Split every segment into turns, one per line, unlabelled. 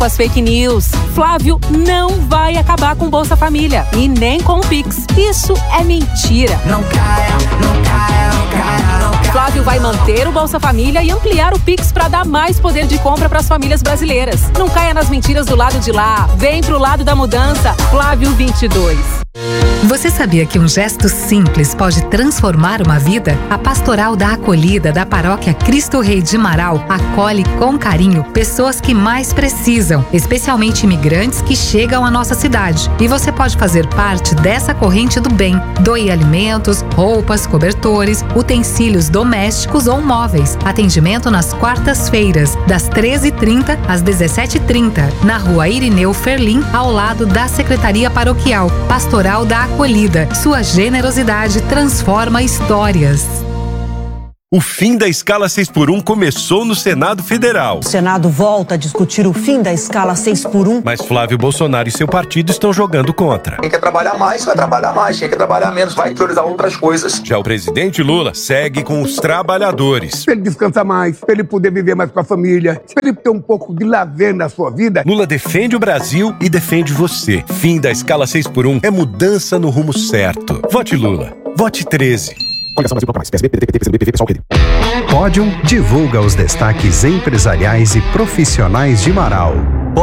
com as fake news. Flávio não vai acabar com Bolsa Família e nem com o Pix. Isso é mentira.
Não caia, não caia, não caia, não caia.
Flávio vai manter o Bolsa Família e ampliar o Pix para dar mais poder de compra para as famílias brasileiras. Não caia nas mentiras do lado de lá. Vem pro lado da mudança. Flávio 22.
Você sabia que um gesto simples pode transformar uma vida? A Pastoral da Acolhida da Paróquia Cristo Rei de Marau acolhe com carinho pessoas que mais precisam, especialmente imigrantes que chegam à nossa cidade. E você pode fazer parte dessa corrente do bem. Doe alimentos, roupas, cobertores, utensílios domésticos ou móveis. Atendimento nas quartas-feiras, das 13h30 às 17h30, na Rua Irineu Ferlim, ao lado da Secretaria Paroquial. Pastoral da Acolhida. Sua generosidade transforma histórias.
O fim da escala 6x1 começou no Senado Federal.
O Senado volta a discutir o fim da escala 6x1.
Mas Flávio Bolsonaro e seu partido estão jogando contra.
Quem quer trabalhar mais, vai trabalhar mais. Quem quer trabalhar menos, vai priorizar outras coisas.
Já o presidente Lula segue com os trabalhadores.
Pra ele descansar mais, pra ele poder viver mais com a família, pra ele ter um pouco de lazer na sua vida.
Lula defende o Brasil e defende você. Fim da escala 6x1 é mudança no rumo certo. Vote Lula. Vote 13.
Coligação Brasil mais. PSB, PDT, PCdoB, PSOL, PD.
Pódium divulga os destaques empresariais e profissionais de Marau.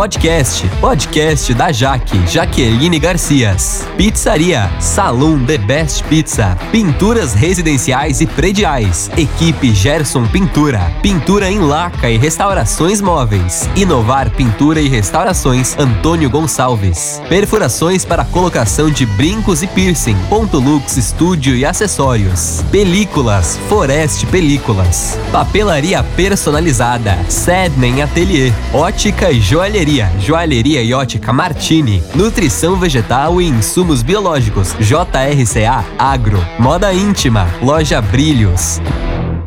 Podcast da Jaqueline Garcias. Pizzaria, Salão The Best Pizza. Pinturas residenciais e prediais. Equipe Gerson Pintura. Pintura em laca e restaurações móveis. Inovar Pintura e Restaurações, Antônio Gonçalves. Perfurações para colocação de brincos e piercing. Ponto Lux Estúdio e Acessórios. Películas, Forest Películas. Papelaria personalizada, Sednen Atelier. Ótica e Joalheria e Ótica Martini. Nutrição vegetal e insumos biológicos, JRCA Agro. Moda íntima, Loja Brilhos.